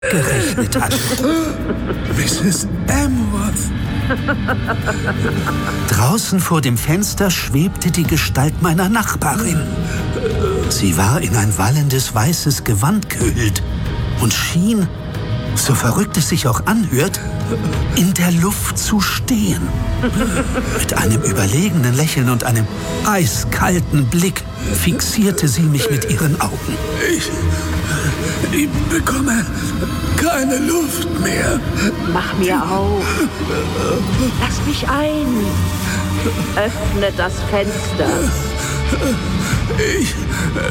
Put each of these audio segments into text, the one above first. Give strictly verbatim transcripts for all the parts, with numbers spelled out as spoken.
gerechnet hat. Misses Amworth. Draußen vor dem Fenster schwebte die Gestalt meiner Nachbarin. Sie war in ein wallendes weißes Gewand gehüllt und schien, so verrückt es sich auch anhört, in der Luft zu stehen. Mit einem überlegenen Lächeln und einem eiskalten Blick fixierte sie mich mit ihren Augen. Ich, ich bekomme keine Luft mehr. Mach mir auf. Lass mich ein. Öffne das Fenster. Ich...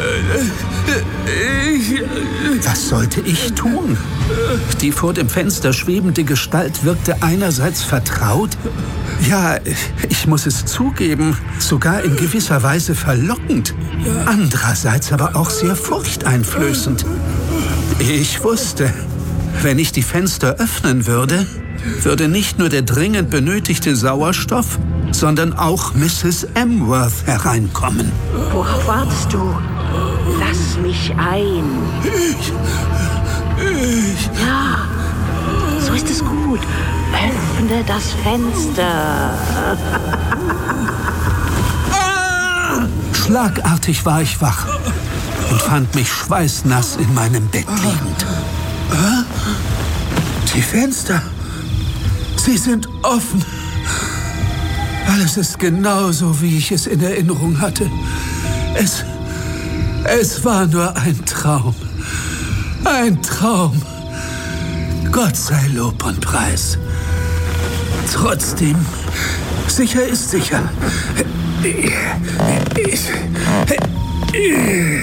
Ich... Was sollte ich tun? Die vor dem Fenster schwebende Gestalt wirkte einerseits vertraut, ja, ich muss es zugeben, sogar in gewisser Weise verlockend, andererseits aber auch sehr furchteinflößend. Ich wusste, wenn ich die Fenster öffnen würde, würde nicht nur der dringend benötigte Sauerstoff, sondern auch Misses Amworth hereinkommen. Worauf wartest du? Lass mich ein. Ich... Ich... Ja, so ist es gut. Öffne das Fenster. Schlagartig war ich wach und fand mich schweißnass in meinem Bett liegend. Die Fenster, sie sind offen. Alles ist genauso, wie ich es in Erinnerung hatte. Es, es war nur ein Traum. Ein Traum. Gott sei Lob und Preis. Trotzdem, sicher ist sicher. Ich, ich,